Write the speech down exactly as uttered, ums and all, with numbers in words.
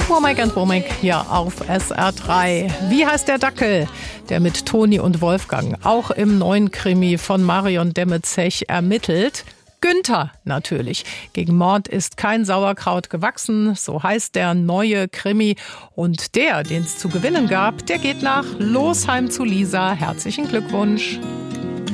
Womack and Womack hier auf S R drei. Wie heißt der Dackel, der mit Toni und Wolfgang auch im neuen Krimi von Marion Demme-Zech ermittelt? Günther natürlich. Gegen Mord ist kein Sauerkraut gewachsen, so heißt der neue Krimi. Und der, den es zu gewinnen gab, der geht nach Losheim zu Lisa. Herzlichen Glückwunsch.